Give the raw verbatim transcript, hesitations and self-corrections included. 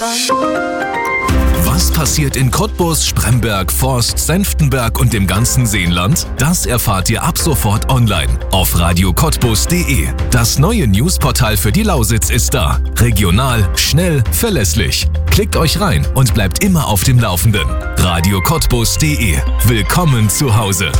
Was passiert in Cottbus, Spremberg, Forst, Senftenberg und dem ganzen Seenland? Das erfahrt ihr ab sofort online auf radio cottbus punkt de. Das neue Newsportal für die Lausitz ist da. Regional, schnell, verlässlich. Klickt euch rein und bleibt immer auf dem Laufenden. radio cottbus punkt de. Willkommen zu Hause.